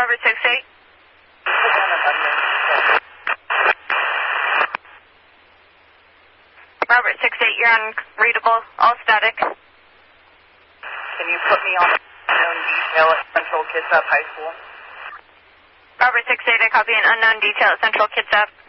Robert 6-8. Robert 6-8, you're unreadable, all static. Can you put me on unknown detail at Central Kitsap High School? Robert 6-8, I copy an unknown detail at Central Kitsap.